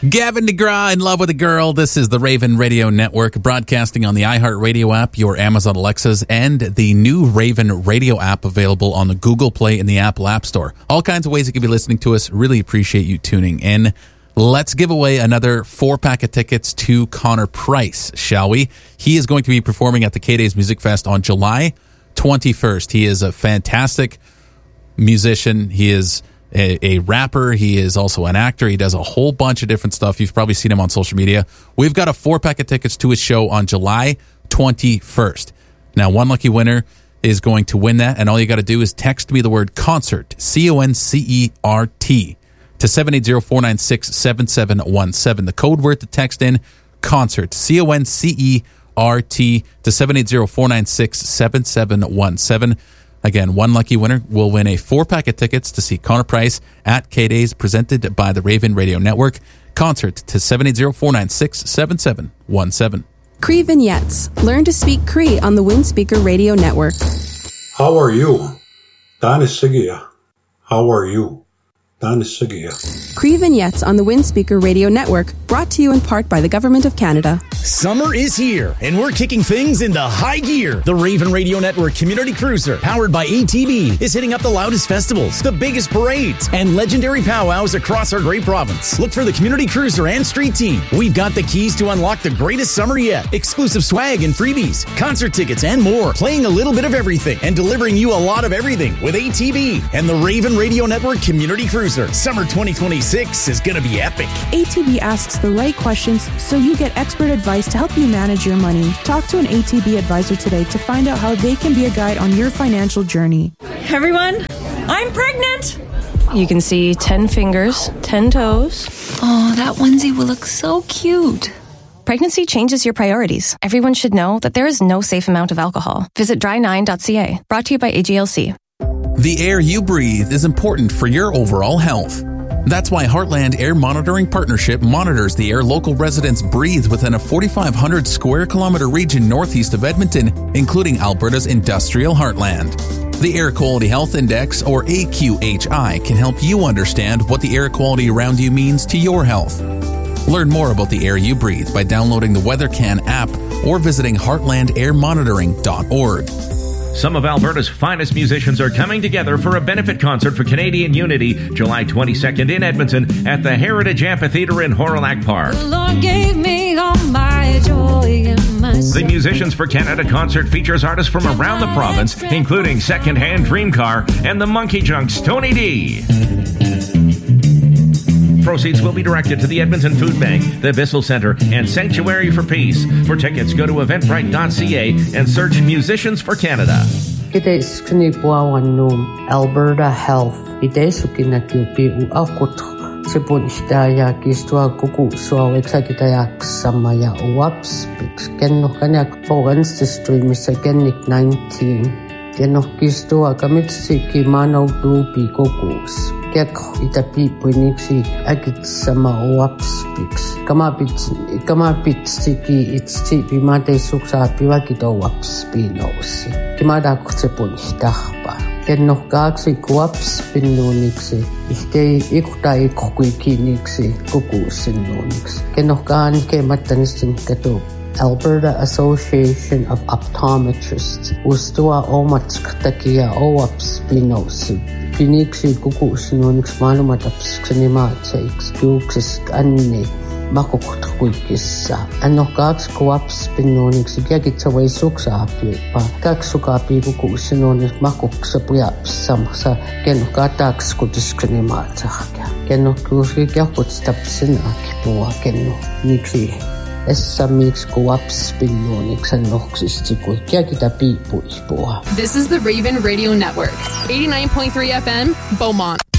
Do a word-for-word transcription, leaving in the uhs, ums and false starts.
Gavin DeGraw, In Love with a Girl. This is the Raven Radio Network, broadcasting on the iHeartRadio app, your Amazon Alexas, and the new Raven Radio app available on the Google Play and the Apple App Store. All kinds of ways you can be listening to us. Really appreciate you tuning in. Let's give away another four-pack of tickets to Connor Price, shall we? He is going to be performing at the K-Days Music Fest on July twenty-first. He is a fantastic musician. He is A, a rapper. He is also an actor. He does a whole bunch of different stuff. You've probably seen him on social media. We've got a four-pack of tickets to his show on July twenty-first. Now, one lucky winner is going to win that, and all you got to do is text me the word concert, C O N C E R T, to seven eight zero, four nine six, seven seven one seven. The code word to text in, concert, C O N C E R T, to seven eight zero, four nine six, seven seven one seven. Again, one lucky winner will win a four-pack of tickets to see Connor Price at K-Days, presented by the Raven Radio Network. Concert to seven eight zero, four nine six, seven seven one seven. Cree Vignettes. Learn to speak Cree on the Windspeaker Radio Network. How are you? Danis Sigia. How are you? Danis Sigia. Cree Vignettes on the Windspeaker Radio Network, brought to you in part by the Government of Canada. Summer is here, and we're kicking things into high gear. The Raven Radio Network Community Cruiser, powered by A T B, is hitting up the loudest festivals, the biggest parades, and legendary powwows across our great province. Look for the Community Cruiser and Street Team. We've got the keys to unlock the greatest summer yet. Exclusive swag and freebies, concert tickets, and more. Playing a little bit of everything and delivering you a lot of everything with A T B and the Raven Radio Network Community Cruiser. Summer twenty twenty-six is going to be epic. A T B asks the right questions so you get expert advice to help you manage your money. Talk to an A T B advisor today to find out how they can be a guide on your financial journey. Everyone, I'm pregnant. You can see ten fingers, ten toes. Oh, that onesie will look so cute. Pregnancy changes your priorities. Everyone should know that there is no safe amount of alcohol. Visit dry nine dot c a. Brought to you by A G L C. The air you breathe is important for your overall health. That's why Heartland Air Monitoring Partnership monitors the air local residents breathe within a forty-five hundred square kilometer region northeast of Edmonton, including Alberta's industrial heartland. The Air Quality Health Index, or A Q H I, can help you understand what the air quality around you means to your health. Learn more about the air you breathe by downloading the WeatherCan app or visiting heartland air monitoring dot org. Some of Alberta's finest musicians are coming together for a benefit concert for Canadian Unity, July twenty-second in Edmonton at the Heritage Amphitheatre in Horillac Park. The Lord gave me all my joy and my soul. The Musicians for Canada concert features artists from around the province, including Secondhand Dream Car and the Monkey Junk's Tony D. Proceeds will be directed to the Edmonton Food Bank, the Bissell Centre, and Sanctuary for Peace. For tickets, go to eventbrite dot c a and search Musicians for Canada. Kideskni puawanum Alberta Health. Idesukina kupi u akut sepun istaya kistua kuku so exakitayak samaya uaps pix kenno kanyak fogans stream second nineteen. Kenno kistua kamitsi kimano du pikokus. Kek itapi puniksi agit sama uaps pix. Kamapit kamapit stiki itsi pimate suksa piwakito uaps pinosi. Kimada kutsepun istahpa. Kenno kaksi uaps pinuniksi. Istei ikuta ikukikiniksi kukusinuniksi. Kenno kaan kematanistin katu. Alberta Association of Optometrists ustua omatsk takia oaps pinosi. Piniksi kukusinuniksi maailmataps ksenimaatseiksi juuksis anni makukutkuikissa. Anno kaksi kuaps pinuniksi kiakitsavai suksaapiupa. Kaksi sukaapi kukusinuniksi makuksapujaps samsa kenno kataks kutisksenimaatsakia. Kenno kuuski kiakutstapsin akipua kenno niksi. Essa miksi kuaps pinuniksi annoksista kiakita piipuispua. This is the Raven Radio Network, eighty-nine point three F M, Beaumont.